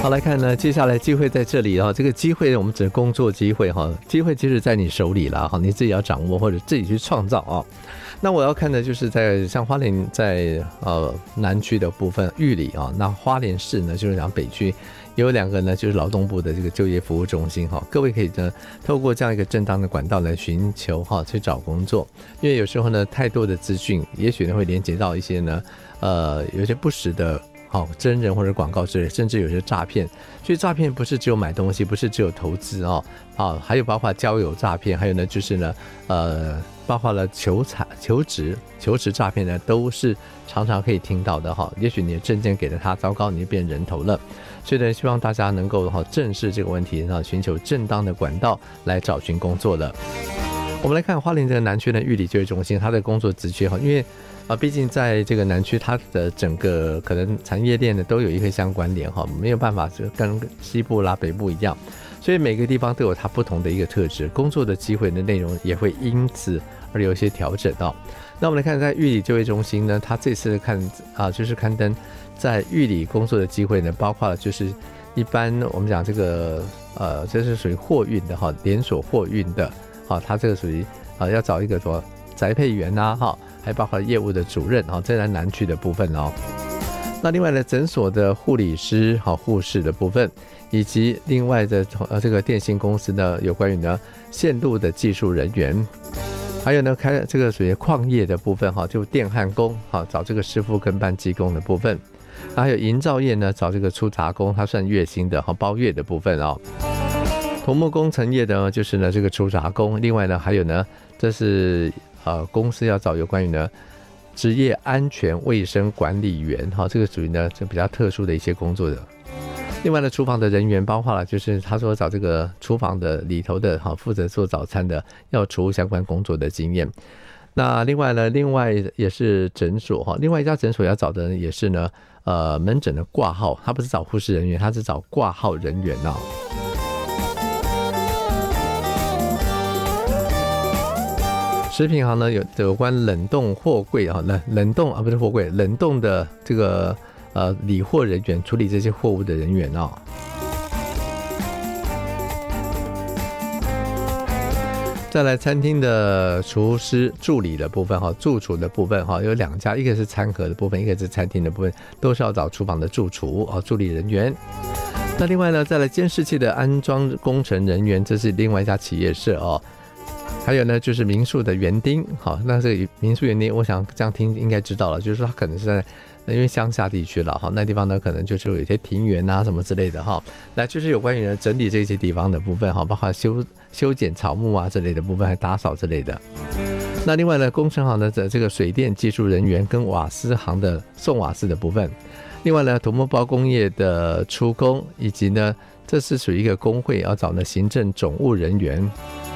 好，来看呢，接下来机会在这里这个机会我们指工作机会机会其实在你手里了你自己要掌握或者自己去创造那我要看的就是在像花莲在南区的部分玉里那花莲市呢就是讲北区有2个呢就是劳动部的这个就业服务中心各位可以呢透过这样一个正当的管道来寻求去找工作，因为有时候呢太多的资讯也许呢会连接到一些呢有些不实的真人或者广告之类，甚至有些诈骗。所以诈骗不是只有买东西，不是只有投资还有包括交友诈骗，还有呢就是呢包括了求职诈骗呢，都是常常可以听到的也许你的证件给了他，糟糕，你就变人头了。所以呢，希望大家能够正视这个问题，寻求正当的管道来找寻工作了。我们来看花莲这个南区的玉里就业中心，它的工作职缺因为毕竟在这个南区，它的整个可能产业链呢都有一个相关联没有办法就跟西部啦、北部一样，所以每个地方都有它不同的一个特质，工作的机会的内容也会因此而有一些调整那我们来看，在玉里就业中心呢，它这次就是刊登在玉里工作的机会呢，包括了就是一般我们讲这个这是属于货运的连锁货运的它这个属于要找一个什么宅配员还包括业务的主任这在南区的部分那另外呢，诊所的护理师护士的部分，以及另外的这个电信公司呢有关于呢线路的技术人员，还有呢开这个属于矿业的部分就电焊工找这个师傅跟班技工的部分，还有营造业呢找这个出杂工，它算月薪的包月的部分土木工程业的就是呢这个出杂工，另外呢还有呢这是公司要找有关于呢职业安全卫生管理员这个属于呢这比较特殊的一些工作的。另外呢厨房的人员包括了就是他说找这个厨房的里头的负责做早餐的，要厨务相关工作的经验。那另外也是诊所另外一家诊所要找的也是呢门诊的挂号，他不是找护士人员，他是找挂号人员食品行呢有关冷冻货柜冷冻不是货柜，冷冻的这个理货人员，处理这些货物的人员再来餐厅的厨师助理的部分助厨的部分有2家，一个是餐盒的部分，一个是餐厅的部分，都是要找厨房的助厨助理人员。那另外呢再来监视器的安装工程人员，这是另外一家企业社还有呢就是民宿的园丁那这个民宿园丁我想这样听应该知道了，就是说他可能是在因为乡下地区了那地方呢可能就是有一些庭园什么之类的那就是有关于整理这些地方的部分包括修剪草木之类的部分，还打扫之类的。那另外呢工程行的这个水电技术人员跟瓦斯行的送瓦斯的部分，另外呢土木包工业的出工，以及呢这是属于一个工会要找的行政总务人员。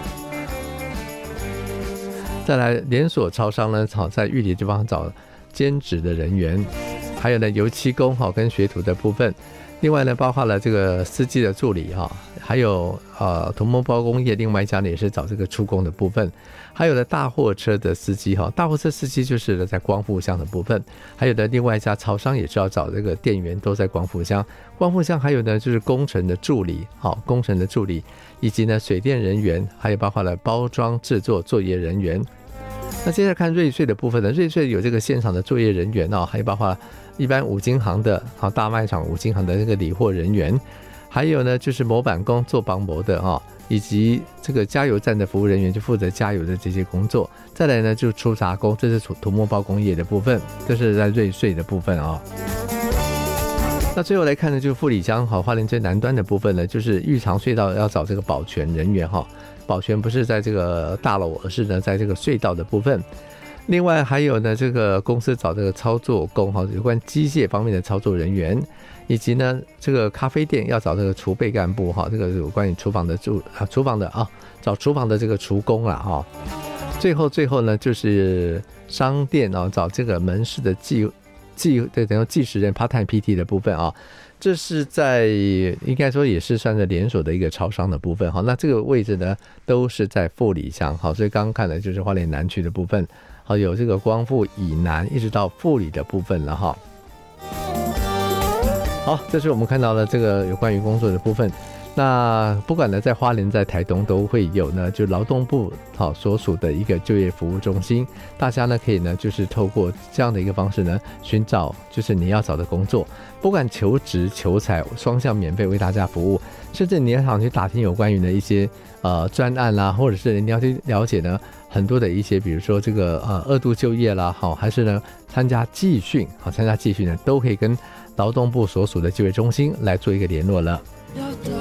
再来连锁超商呢在玉里地方找兼职的人员，还有呢油漆工跟学徒的部分，另外呢包括了这个司机的助理还有土木包工业另外一家呢也是找这个出工的部分，还有呢大货车的司机大货车司机就是在光复乡的部分，还有呢另外一家超商也是要找这个店员，都在光复乡。还有呢就是工程的助理以及呢水电人员，还有包括了包装制作作业人员。那接下来看瑞穗的部分呢，瑞穗有这个现场的作业人员还有包括一般五金行的大卖场五金行的这个理货人员，还有呢就是模板工做绑模的以及这个加油站的服务人员，就负责加油的这些工作。再来呢就出杂工，这是土木包工业的部分，这是在瑞穗的部分那最后来看呢就是富里乡花莲最南端的部分呢，就是玉长隧道要找这个保全人员保全不是在这个大楼，而是呢在这个隧道的部分。另外还有呢这个公司找这个操作工有关机械方面的操作人员，以及呢这个咖啡店要找这个储备干部这个有关于厨房的找厨房的这个厨工啦最后呢就是商店找这个门市的等于计时人 part time PT 的部分这是在应该说也是算是连锁的一个超商的部分那这个位置呢都是在富里乡所以刚刚看的就是花莲南区的部分有这个光复以南一直到富里的部分了好，这是我们看到了这个有关于工作的部分。那不管呢在花莲在台东都会有呢，就劳动部所属的一个就业服务中心，大家呢可以呢就是透过这样的一个方式呢寻找就是你要找的工作，不管求职求财双向免费为大家服务，甚至你要想去打听有关于的一些专案啦，或者是你要去了解呢很多的一些比如说这个二度就业啦，还是呢参加技训呢都可以跟劳动部所属的就业中心来做一个联络了。